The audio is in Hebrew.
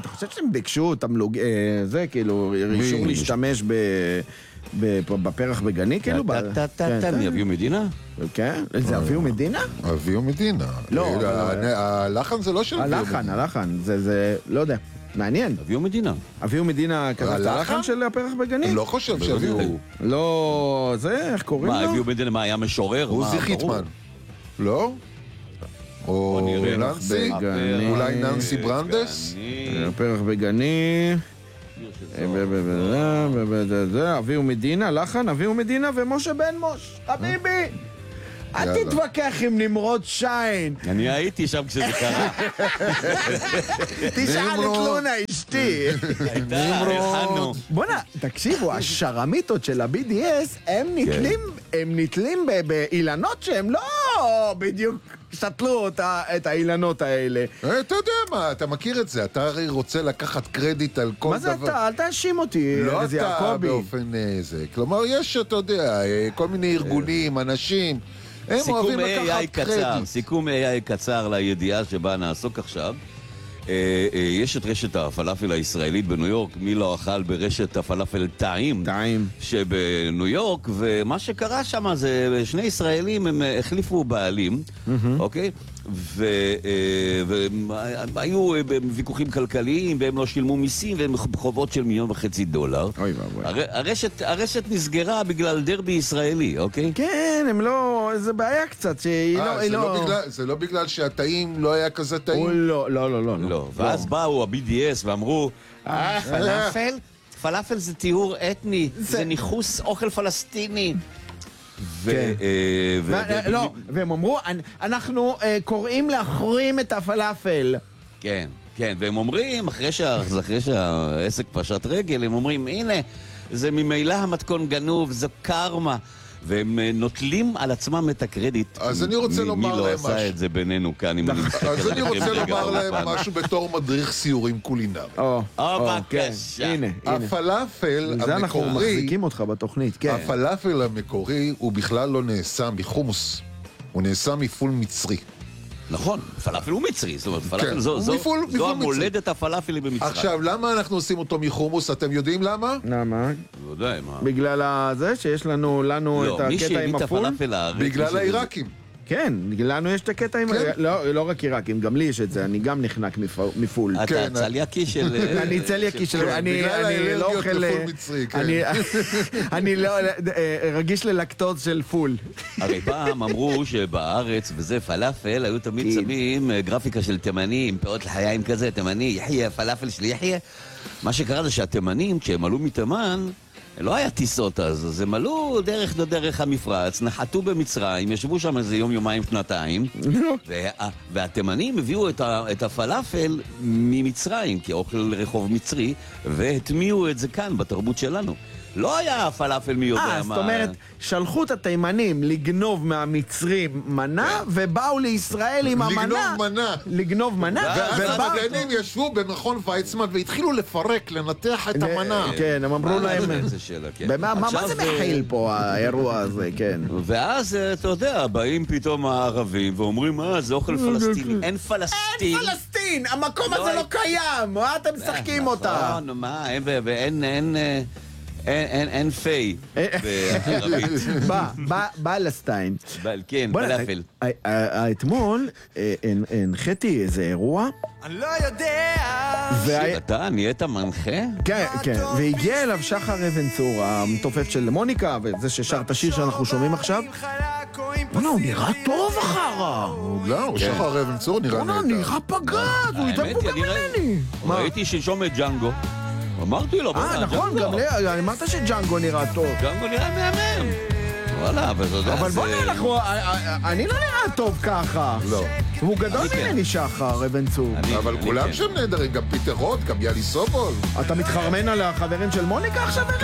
אתה חושב שהם ביקשו תמלוג, זה כאילו, אישור להשתמש בפרח בגני, כאילו? הם יביאו מדינה? כן? זה אביהו מדינה? אביהו מדינה. לא. הלחן זה לא של אביהו מדינה. הלחן, זה, לא יודע. מעניין. אביהו מדינה. אביהו מדינה כתב את הלחן של הפרח בגני? אני לא חושב שאביהו... לא, זה, איך קוראים לו? מה, אביהו מדינה, מה, היה משורר? עוזי חיטמן. לא? או ננסי? אולי ננסי ברנדס? הפרח בגני... אביהו מדינה, לחן, אביהו מדינה ומשה בן מוש. חביבי! אל תתווכח עם נמרוד שיין. אני הייתי שם כשזה קרה. תשאל את לונה אשתי. נמרוד. בוא'נה, תקשיבו, השרמיטות של ה-BDS הם נתלים באילנות שהם לא בדיוק שתלו את האילנות האלה. אתה יודע מה, אתה מכיר את זה, אתה הרי רוצה לקחת קרדיט על כל דבר. מה זה אתה? אל תאשים אותי, לא זה אתה יעקובי. באופן זה. כלומר, יש, אתה יודע, כל מיני ארגונים, אנשים, הם אוהבים לקחת קרדיט. סיכום AI קצר לידיעה שבה נעסוק עכשיו. יש את רשת הפלאפל הישראלית בניו יורק, מי לא אכל ברשת הפלאפל טעים שבניו יורק, ומה שקרה שם זה שני ישראלים הם החליפו בעלים, אוקיי? והיו בוויכוחים כלכליים והם לא שילמו מיסים והם בחובות של $1.5 מיליון. הרשת נסגרה בגלל דרבי ישראלי, אוקיי? כן, הם לא, זה בעיה קצת זה לא בגלל שהטעים לא היה כזה טעים? לא. ואז באו ה-BDS ואמרו, פלאפל זה טיהור אתני, זה ניחוס אוכל פלסטיני. והם אמרו, אנחנו קוראים להחרים את הפלאפל. כן, והם אומרים, אחרי שהעסק פשט רגל, הם אומרים, הנה, זה ממילא המתכון גנוב, זו קרמה. והם נוטלים על עצמם את הקרדיט. אז אני רוצה לומר להם משהו. מי לא עשה את זה בינינו כאן? אז אני רוצה לומר להם משהו בתור מדריך סיורים קולינרי. בבקשה. הנה. הפלאפל המקורי... זה אנחנו מחזיקים אותך בתוכנית, כן. הפלאפל המקורי הוא בכלל לא נעשה מחומוס. הוא נעשה מפול מצרי. נכון, פלאפל הוא מצרי, זאת אומרת, פלאפל זו המולדת הפלאפלים במצרים. עכשיו, למה אנחנו עושים אותו מחומוס? אתם יודעים למה? למה? לא יודע, מה? בגלל זה שיש לנו את הקטע עם הפול? בגלל העיראקים. כן, לנו יש את הקטע עם... לא רק עיראקים, גם לי יש את זה, אני גם נחנק מפול. אתה צליאקי של... אני צליאקי של... אני לא אוכל... אני לא... רגיש ללקטוז של פול. הרי פעם אמרו שבארץ, וזה פלאפל, היו תמיד שמים גרפיקה של תימנים, פאות לחיים כזה, תימני, יחיה, פלאפל של יחיה. מה שקרה זה שהתימנים, כשהם עלו מתימן, לא היה טיסות אז הם עלו דרך המפרץ, נחתו במצרים, ישבו שם איזה יומיים, שנתיים, והתימנים הביאו את הפלאפל ממצרים, כאוכל רחוב מצרי, והטמיעו את זה כאן, בתרבות שלנו. לא היה פלאפל מי יודע מה. זאת אומרת, שלחו את התימנים לגנוב מהמצרים מנה, ובאו לישראל עם המנה. לגנוב מנה. והמדענים ישבו במכון ויצמן והתחילו לפרק, לנתח את המנה. כן, הם אמרו להם... מה זה מכיל פה האירוע הזה, כן. ואז, אתה יודע, באים פתאום הערבים ואומרים, זה אוכל פלסטיני. אין פלסטין. אין פלסטין! המקום הזה לא קיים! מה אתם משחקים אותה? נכון, מה, אין פי בערבית. בלסטיין. כן, פלאפל. אתמול הנחיתי איזה אירוע. אני לא יודע. אתה נהיית מנחה? כן, והגיע אליו שחר אבן צור, המתופף של מוניקה, וזה ששר את השיר שאנחנו שומעים עכשיו. הוא נראה טוב אחרה. לא, שחר אבן צור נראה נהדר. הוא נראה פגז, הוא יותר מבוגר ממני. ראיתי שלשום את ג'אנגו. אמרתי לו, נכון, גם אמרת שג'אנגו נראה טוב. ג'אנגו נראה מהמם. וואלה, אבל בוא נראה, אני לא נראה טוב ככה. לא. הוא גדול ממני שחר, אבן צור. אבל כולם שם נהדרים, גם פיטר רוט, גם יאלי סובול. אתה מתחרמן על החברים של מוניקה עכשיו?